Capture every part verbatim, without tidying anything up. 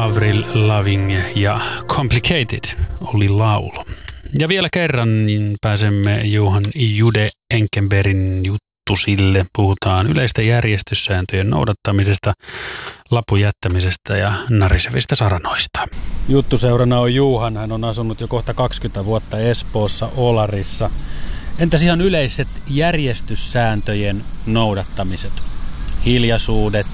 Avril Lavigne ja Complicated oli laulu. Ja vielä kerran niin pääsemme Johan Jude Enkenbergin juttusille. Puhutaan yleisten järjestyssääntöjen noudattamisesta, lapun jättämisestä ja narisevista saranoista. Juttuseurana on Juhan. Hän on asunut jo kohta kaksikymmentä vuotta Espoossa Olarissa. Entäs ihan yleiset järjestyssääntöjen noudattamiset? Hiljaisuudet,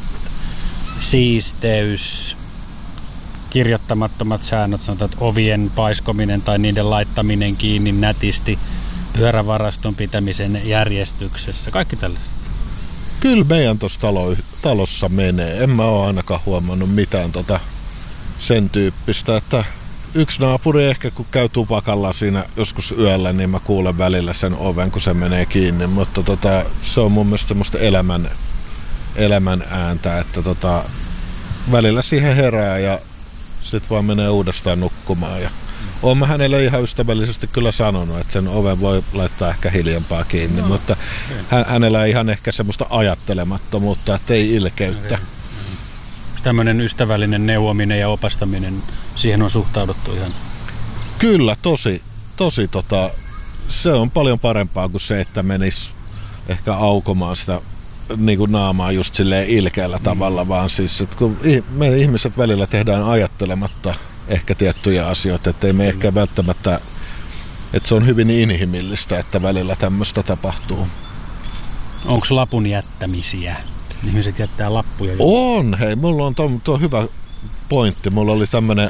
siisteys, kirjoittamattomat säännöt, sanotaan, että ovien paiskominen tai niiden laittaminen kiinni nätisti, pyörävaraston pitämisen järjestyksessä, kaikki tällaiset. Kyllä meidän tuossa talo, talossa menee. En mä ole ainakaan huomannut mitään tota sen tyyppistä, että yksi naapuri ehkä kun käy tupakalla siinä joskus yöllä, niin mä kuulen välillä sen oven, kun se menee kiinni, mutta tota, se on mun mielestä semmoista elämän, elämän ääntä, että tota, välillä siihen herää ja sitten vaan menee uudestaan nukkumaan. Ja oon mä hänelle ihan ystävällisesti kyllä sanonut, että sen oven voi laittaa ehkä hiljempaa kiinni, no, mutta okay. hänellä ei ihan ehkä semmoista ajattelemattomuutta, että ei ilkeyttä. Okay. Tämmöinen ystävällinen neuvominen ja opastaminen, siihen on suhtauduttu ihan? Kyllä, tosi. tosi tota, se on paljon parempaa kuin se, että menisi ehkä aukomaan sitä niin kuin naamaa just silleen ilkeällä mm. tavalla, vaan siis, että kun me ihmiset välillä tehdään ajattelematta ehkä tiettyjä asioita, että ei me mm. ehkä välttämättä, että se on hyvin inhimillistä, että välillä tämmöistä tapahtuu. Onko lapun jättämisiä? Ihmiset jättää lappuja. On, hei, mulla on tuo, tuo hyvä pointti. Mulla oli tämmönen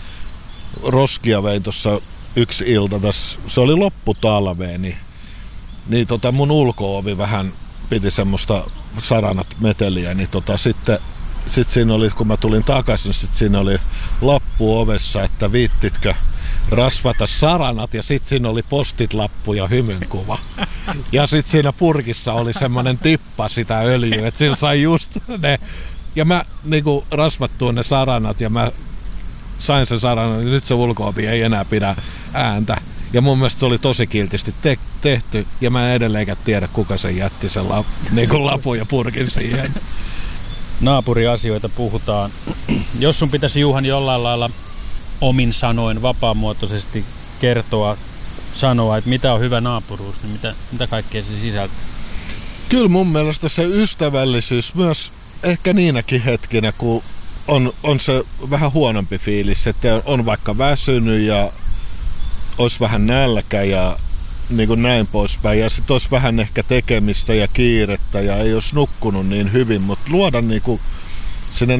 roskia vein tuossa yksi ilta, tässä, se oli lopputalveen, niin, niin tota mun ulko-ovi vähän piti semmoista saranat meteliä, niin tota sitten sit siinä oli, kun mä tulin takaisin, sit siinä oli lappu ovessa, että viittitkö rasvata saranat, ja sit siinä oli postitlappu ja hymynkuva. Ja sit siinä purkissa oli semmonen tippa sitä öljyä, että sillä sai just ne. Ja mä niinku rasvattuin ne saranat ja mä sain sen saranan, ja nyt se ulko-ovi ei enää pidä ääntä. Ja mun mielestä se oli tosi kiltisti te- tehty, ja mä en edelleenkään tiedä, kuka sen jätti sen lap- niinku lapun ja purkin siihen. Naapuriasioita puhutaan. Jos sun pitäisi, Juhan, jollain lailla omin sanoin vapaamuotoisesti kertoa, sanoa, että mitä on hyvä naapuruus, niin mitä, mitä kaikkea se sisältää? Kyllä mun mielestä se ystävällisyys myös ehkä niinäkin hetkinä, kun on, on se vähän huonompi fiilis, että on vaikka väsynyt ja olisi vähän nälkä ja niin kuin näin poispäin. Ja sitten olisi vähän ehkä tekemistä ja kiirettä ja ei olisi nukkunut niin hyvin, mutta luoda niin kuin sinne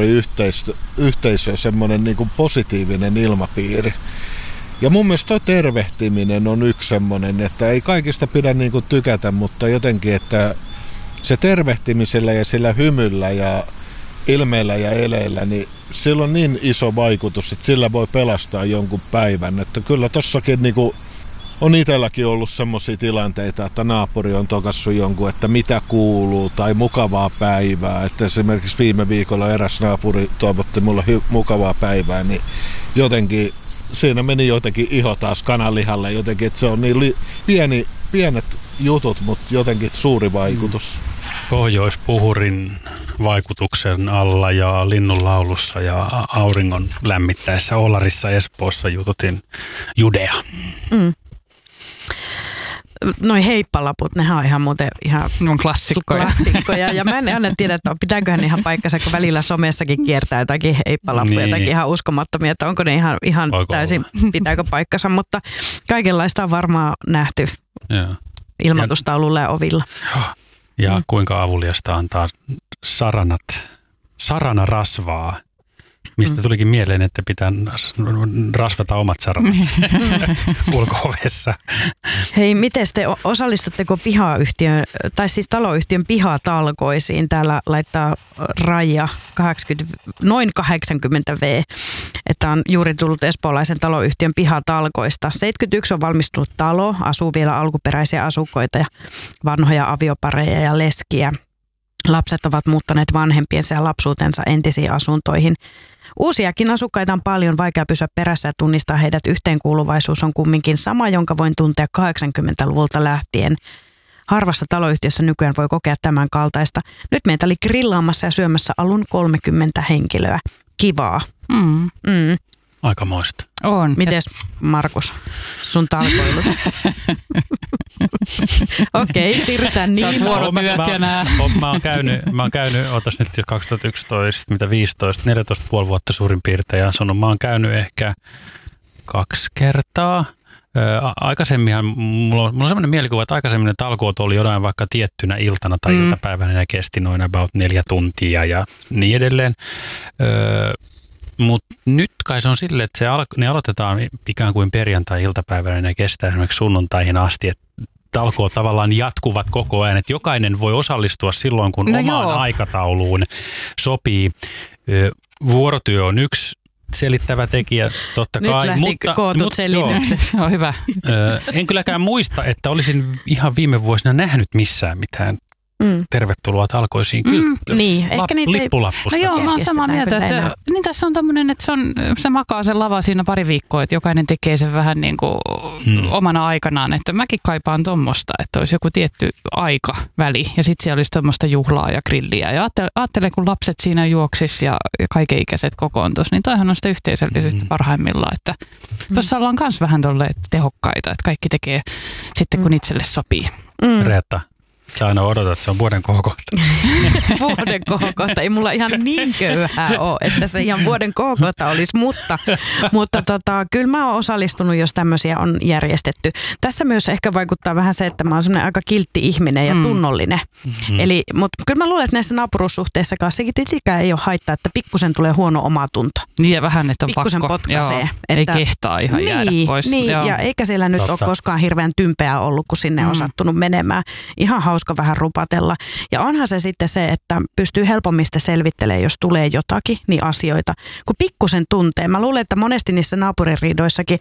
naapuriyhteisöön semmoinen niin kuin positiivinen ilmapiiri. Ja mun mielestä toi tervehtiminen on yksi semmoinen, että ei kaikista pidä niin kuin tykätä, mutta jotenkin, että se tervehtimisellä ja sillä hymyllä ja ilmeillä ja eleillä, niin sillä on niin iso vaikutus, että sillä voi pelastaa jonkun päivän. Että kyllä tossakin niin kuin on itselläkin ollut semmoisia tilanteita, että naapuri on tokassut jonkun, että mitä kuuluu tai mukavaa päivää. Että esimerkiksi viime viikolla eräs naapuri toivotti mulle hy- mukavaa päivää, niin jotenkin siinä meni jotenkin iho taas kananlihalle jotenkin, että se on niin li- pieni, pienet jutut, mutta jotenkin suuri vaikutus. Pohjoispuhurin vaikutuksen alla ja linnunlaulussa ja auringon lämmittäessä Olarissa Espoossa jututin Judea. Mm. Noi heippalaput, nehän on ihan muuten ihan no, klassikkoja. klassikkoja. Ja mä en aina tiedä, että pitääköhän ne ihan paikkansa, kun välillä somessakin kiertää jotakin heippalappuja, niin. jotakin ihan uskomattomia, että onko ne ihan, ihan täysin, pitääkö paikkansa. Mutta kaikenlaista on varmaan nähty ja. ilmoitustaululla ja ovilla. Ja mm. kuinka avuliasta antaa saranat, saranarasvaa. Mistä mm. tulikin mieleen, että pitää rasvata omat saranat ulko-ovessa. Hei, miten te osallistutteko pihayhtiön, tai siis taloyhtiön pihatalkoisiin? Täällä laittaa Raija kahdeksankymmentä, noin kahdeksankymmentä vuotta, että on juuri tullut espoolaisen taloyhtiön pihatalkoista. seitsemänkymmentäyksi on valmistunut talo, asuu vielä alkuperäisiä asukkaita ja vanhoja aviopareja ja leskiä. Lapset ovat muuttaneet vanhempiensa ja lapsuutensa entisiin asuntoihin. Uusiakin asukkaita on paljon, vaikea pysyä perässä ja tunnistaa heidät. Yhteenkuuluvaisuus on kumminkin sama, jonka voin tuntea kahdeksankymmentäluvulta lähtien. Harvassa taloyhtiössä nykyään voi kokea tämän kaltaista. Nyt meitä oli grillaamassa ja syömässä alun kolmekymmentä henkilöä. Kivaa. Mm. Mm. Aikamoista. On. Mites Markus, sun talkoilut? Okei, okay, siirrytään niin. Vuorotyöt ja nää. Mä oon käynyt, mä oon käynyt, otas nyt jo kaksituhattayksitoista, mitä viisitoista, neljätoista puoli vuotta suurin piirtein asunut. Mä oon käynyt ehkä kaksi kertaa. Ää, aikaisemminhan, mulla on, mulla on sellainen mielikuva, että aikaisemmin talkoot oli jotain vaikka tiettynä iltana tai mm. iltapäivänä ja kesti noin about neljä tuntia ja niin edelleen. Öö, Mutta nyt kai se on silleen, että se al- ne aloitetaan ikään kuin perjantai-iltapäivänä ja ne kestää esimerkiksi sunnuntaihin asti, että talkoot tavallaan jatkuvat koko ajan, että jokainen voi osallistua silloin, kun no omaan joo. aikatauluun sopii. Vuorotyö on yksi selittävä tekijä, totta Nyt kai. lähti mutta, kootut mutta, selitykset. Se on hyvä. Ö, en kylläkään muista, että olisin ihan viime vuosina nähnyt missään mitään Mm. tervetuloa talkoisiin. Kyllä, Mm, niin, lap, ehkä niitä ei- lippulappusta. No joo, mä oon samaa mieltä, Järjestetäänkö että näin? niin tässä on tämmöinen, että se, on, se makaa sen lava siinä pari viikkoa, että jokainen tekee sen vähän niin kuin Mm. omana aikanaan, että mäkin kaipaan tommosta, että olisi joku tietty aikaväli ja sitten siellä olisi tommosta juhlaa ja grilliä ja ajattele, ajattele kun lapset siinä juoksis ja, ja kaikenikäiset kokoontuisi, niin toihan on sitä yhteisöllisyyttä Mm. parhaimmillaan, että tuossa ollaan myös vähän tolleen tehokkaita, että kaikki tekee sitten kun itselle sopii. Mm. Reetta, sä aina odotat, että se on vuoden kohokohta. Vuoden kohokohta. Ei mulla ihan niin köyhää ole, että se ihan vuoden kohokohta olisi, mutta, mutta tota, kyllä mä oon osallistunut, jos tämmöisiä on järjestetty. Tässä myös ehkä vaikuttaa vähän se, että mä oon semmoinen aika kiltti ihminen ja Mm. tunnollinen. Mm. Eli, mutta kyllä mä luulen, että näissä naapuruussuhteissakaan sekin tietenkään ei ole haittaa, että pikkusen tulee huono omatunto. Niin ja vähän, että on Pikkusen pakko. potkaisee, Joo, että- ei kehtaa ihan jäädä Niin, pois. niin Joo. ja eikä siellä nyt Totta. ole koskaan hirveän tympeää ollut, kun sinne on Mm. sattunut menemään. Ihan hauska vähän rupatella. Ja onhan se sitten se, että pystyy helpommin sitten selvittelemään, jos tulee jotakin, niin asioita, kun pikkusen tuntee. Mä luulen, että monesti niissä naapuririidoissakin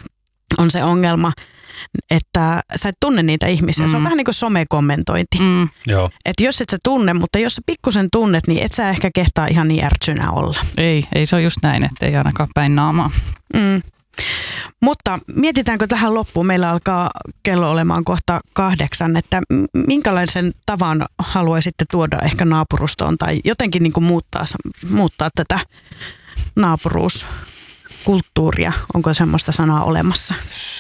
on se ongelma, että sä et tunne niitä ihmisiä. Se on Mm. vähän niin kuin somekommentointi. Mm. Joo. Että jos et sä tunne, mutta jos sä pikkusen tunnet, niin et sä ehkä kehtaa ihan niin ärtsynä olla. Ei, ei se on just näin, että ei ainakaan päin naamaa. Mm. Mutta mietitäänkö tähän loppuun, meillä alkaa kello olemaan kohta kahdeksan, että minkälaisen tavan haluaisitte tuoda ehkä naapurustoon tai jotenkin niin kuin muuttaa, muuttaa tätä naapuruuskulttuuria, onko semmoista sanaa olemassa?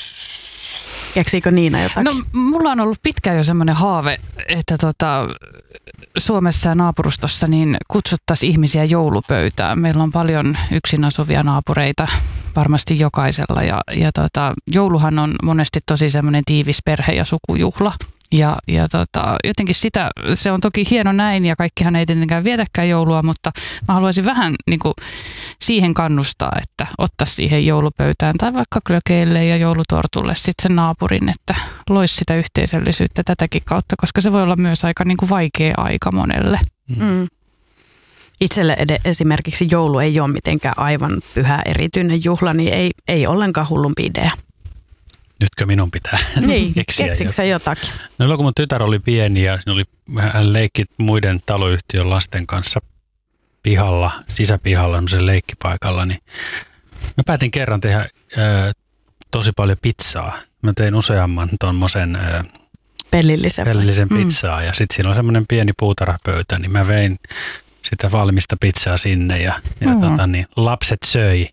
Keksiikö Niina jotakin? No mulla on ollut pitkään jo semmoinen haave, että tota, Suomessa ja naapurustossa niin kutsuttaisiin ihmisiä joulupöytään. Meillä on paljon yksin asuvia naapureita varmasti jokaisella ja, ja tota, jouluhan on monesti tosi semmoinen tiivis perhe- ja sukujuhla. Ja, ja tota, jotenkin sitä, se on toki hieno näin ja kaikkihan ei tietenkään vietäkään joulua, mutta mä haluaisin vähän niin kuin siihen kannustaa, että ottaa siihen joulupöytään tai vaikka klökeille ja joulutortulle sitten sen naapurin, että loisi sitä yhteisöllisyyttä tätäkin kautta, koska se voi olla myös aika niin kuin vaikea aika monelle. Mm. Itselle ed- esimerkiksi joulu ei ole mitenkään aivan pyhä erityinen juhla, niin ei, ei ollenkaan hullumpi idea. Nytkö minun pitää Niin, keksiä keksikö sä jotakin? No silloin kun mun tytär oli pieni ja siinä oli vähän leikki muiden taloyhtiön lasten kanssa pihalla, sisäpihalla, semmoisen leikkipaikalla, niin mä päätin kerran tehdä ää, tosi paljon pizzaa. Mä tein useamman tommosen ää, Pellillisen. pellillisen Mm. pizzaa ja sitten siinä on semmoinen pieni puutarhapöytä, niin mä vein sitä valmista pizzaa sinne ja, ja Mm. tota, niin, lapset söi.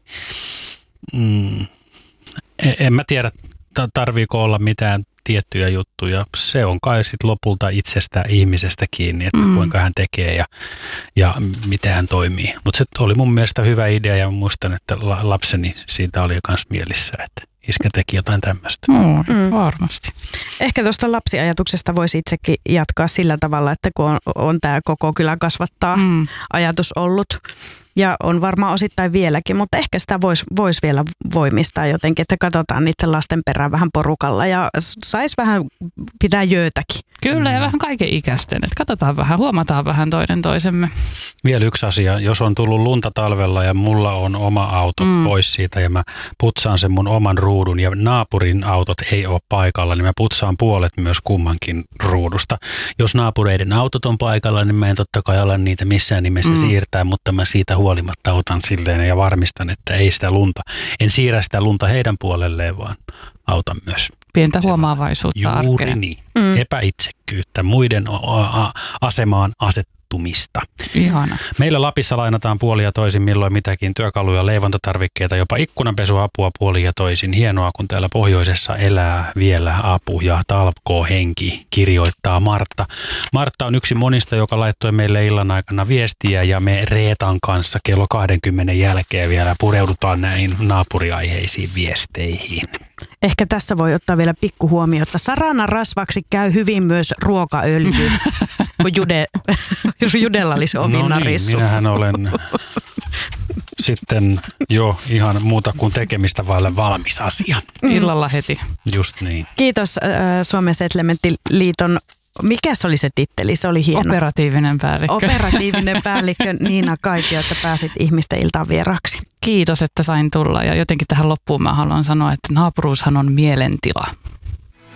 Mm. En, en mä tiedä, ta- tarviiko olla mitään tiettyjä juttuja. Se on kai sit lopulta itsestä ihmisestä kiinni, että Mm. kuinka hän tekee ja, ja miten hän toimii. Mutta se oli mun mielestä hyvä idea ja muistan, että la- lapseni siitä oli myös mielissä, että iskä teki jotain tämmöistä. Mm, Mm. varmasti. Ehkä tuosta lapsiajatuksesta voisi itsekin jatkaa sillä tavalla, että kun on, on tämä koko kylä kasvattaa Mm. ajatus ollut ja on varmaan osittain vieläkin, mutta ehkä sitä voisi vois vielä voimistaa jotenkin, että katsotaan niiden lasten perään vähän porukalla ja saisi vähän pitää jöötäkin. Kyllä ja vähän kaiken ikäisten, että katsotaan vähän, huomataan vähän toinen toisemme. Vielä yksi asia, jos on tullut lunta talvella ja mulla on oma auto Mm. mm. pois siitä ja mä putsaan sen mun oman ruudun ja naapurin autot ei ole paikalla, niin mä putsaan puolet myös kummankin ruudusta. Jos naapureiden autot on paikalla, niin mä en totta kai ala niitä missään nimessä Mm. mm. siirtää, mutta mä siitä huolimatta otan silleen ja varmistan, että ei sitä lunta, en siirrä sitä lunta heidän puolelleen, vaan autan myös. Pientä Se- huomaavaisuutta Juuri arkeen. niin. Mm. Epäitsekkyyttä, muiden o- a- asemaan aset, vaihtumista. Ihana. Meillä Lapissa lainataan puolin ja toisin milloin mitäkin työkaluja, leivontatarvikkeita, jopa ikkunanpesuapua puolin ja toisin. Hienoa, kun täällä pohjoisessa elää vielä apu ja talkoo henki, kirjoittaa Martta. Martta on yksi monista, joka laittoi meille illan aikana viestiä ja me Reetan kanssa kello kaksikymmentä jälkeen vielä pureudutaan näihin naapuriaiheisiin viesteihin. Ehkä tässä voi ottaa vielä pikku huomiota. Saranan rasvaksi käy hyvin myös ruokaöljy, kun Jude, Judella olisi ominarissu. No niin, minähän olen sitten jo ihan muuta kuin tekemistä vaille valmis asia. Illalla heti. Just niin. Kiitos äh, Suomen Settlementtiliiton. Mikä se oli se titteli? Se oli hieno. Operatiivinen päällikkö. Operatiivinen päällikkö Niina Kaitio, että pääsit ihmisten iltaan vieraksi. Kiitos, että sain tulla. Ja jotenkin tähän loppuun mä haluan sanoa, että naapuruushan on mielentila.